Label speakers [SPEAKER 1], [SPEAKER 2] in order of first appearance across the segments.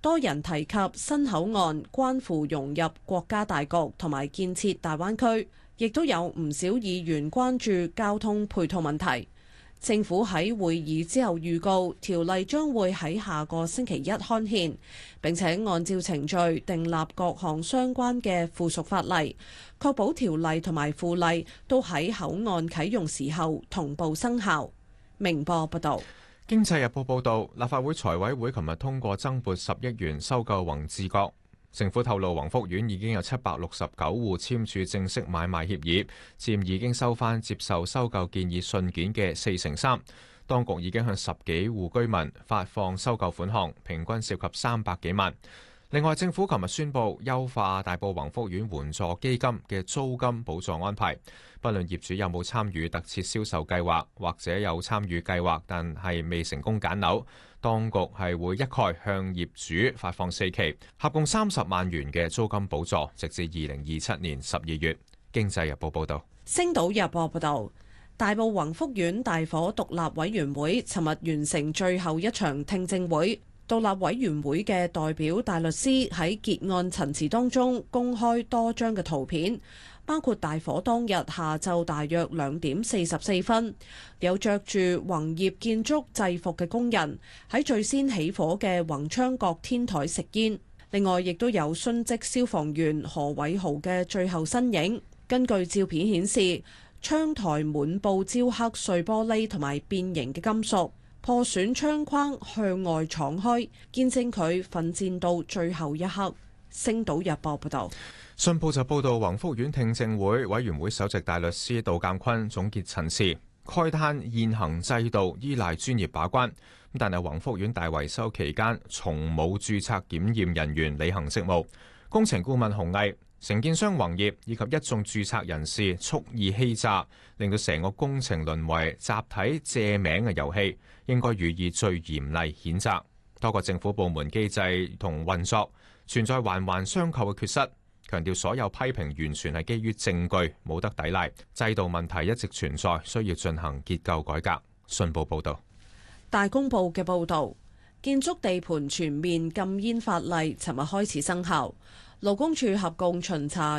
[SPEAKER 1] 多人提及新口岸關乎融入國家大局同埋建設大灣區，亦都有唔少議員關注交通配套問題。政府喺會議之後預告，條例將會喺下個星期一刊憲，並且按照程序訂立各項相關嘅附屬法例，確保條例同埋附例都喺口岸啟用時候同步生效。明報報道。
[SPEAKER 2] 經濟日報報導，立法會財委會琴日通過增撥10億元收購宏志閣。政府透露，宏福苑已經有769戶簽署正式買賣協議，佔已經收翻接受收購建議信件嘅43%。當局已經向10幾戶居民發放收購款項，平均涉及300幾萬。另外，政府琴日宣布優化大埔宏福苑援助基金嘅租金補助安排，不論業主有冇參與特設銷售計劃，或者有參與計劃但係未成功揀樓，當局係會一概向業主發放4期，合共30萬元嘅租金補助，直至2027年12月。經濟日報報導。
[SPEAKER 1] 星島日報報導，大埔宏福苑大火獨立委員會尋日完成最後一場聽證會。獨立委員會嘅代表大律師喺結案陳詞當中公開多張嘅圖片，包括大火當日下晝大約2點44分，有着住宏業建築制服嘅工人喺最先起火嘅宏昌閣天台食煙。另外，亦都有殉職消防員何偉豪嘅最後身影。根據照片顯示，窗台滿布焦黑碎玻璃同埋變形嘅金屬。破損窗框向外敞開，見證佢奮戰到最後一刻。星島日報報道。
[SPEAKER 2] 信報就報道，宏福苑聽證會委員會首席大律師杜鑑坤總結陳詞，慨嘆現行制度依賴專業把關，但係宏福苑大維修期間從冇註冊檢驗人員履行職務，工程顧問洪毅、承建商宏業以及一眾註冊人士蓄意欺詐，令到成個工程淪為集體借名嘅遊戲，應該予以最嚴厲譴責。多個政府部門機制同運作存在環環相扣嘅缺失，強調所有批評完全係基於證據，冇得抵賴。制度問題一直存在，需要進行結構改革。信報報導。
[SPEAKER 1] 大公報嘅報導，建築地盤全面禁煙法例尋日開始生效。勞工處合共巡查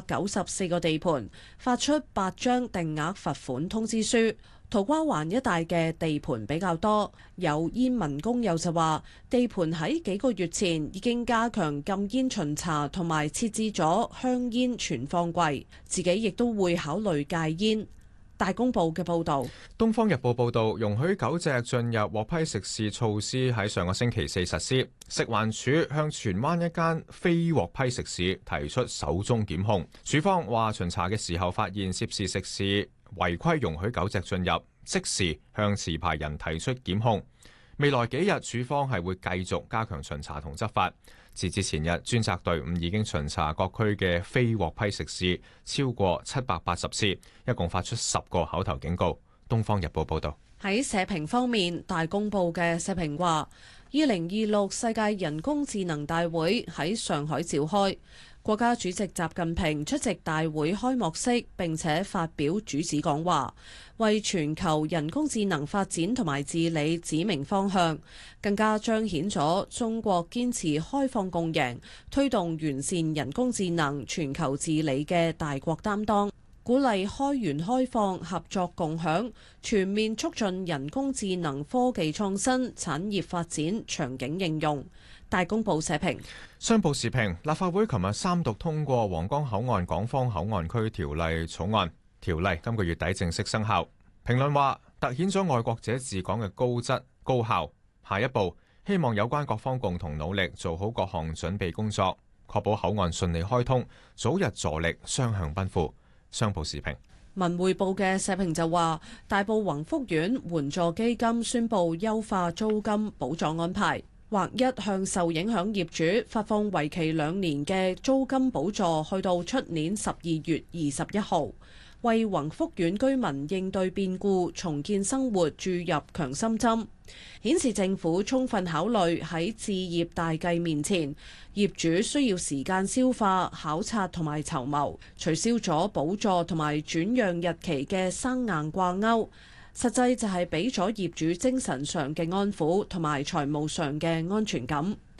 [SPEAKER 1] 194個地盤，發出8張定額罰款通知書。土瓜灣一帶嘅地盤比較多，有煙民工友就話，地盤喺幾個月前已經加強禁煙巡查，同埋設置咗香煙存放櫃，自己亦都會考慮戒煙。大公報嘅報導。
[SPEAKER 2] 東方日報報導，容許狗隻進入獲批食肆措施喺上個星期4實施。食環署向荃灣一間非獲批食肆提出首宗檢控。署方話巡查嘅時候發現涉事食肆違規容許狗隻進入，即時向持牌人提出檢控。未來幾日，署方係會繼續加強巡查同執法。截至前日，專責隊伍已經巡查各區嘅非獲批食肆超過780次，一共發出10個口頭警告。東方日報報導。
[SPEAKER 1] 喺社評方面，大公報嘅社評話，2026世界人工智能大會喺上海召開，國家主席習近平出席大會開幕式並且發表主旨講話，為全球人工智能發展同埋治理指明方向，更加彰顯咗中國堅持開放共贏、推動完善人工智能全球治理嘅大國擔當，鼓勵開源開放、合作共享，全面促進人工智能科技創新、產業發展、場景應用。大公報社評。
[SPEAKER 2] 商報時評，立法會琴日三讀通過皇崗口岸港方口岸區條例草案，條例今個月底正式生效。評論話，凸顯咗愛國者治港嘅高質高效。下一步，希望有關各方共同努力，做好各項準備工作，確保口岸順利開通，早日助力雙向奔赴。商報時評。
[SPEAKER 1] 文匯報嘅社評就話，大埔宏福苑援助基金宣布優化租金補助安排，劃一向受影響業主發放為期2年嘅租金補助，去到出年12月21號，為宏福苑居民應對變故、重建生活注入強心針，顯示政府充分考慮喺置業大計面前，業主需要時間消化、考察同埋籌謀，取消咗補助同埋轉讓日期嘅生硬掛鈎，實際就係俾咗業主精神上嘅安撫同埋財務上嘅安全感。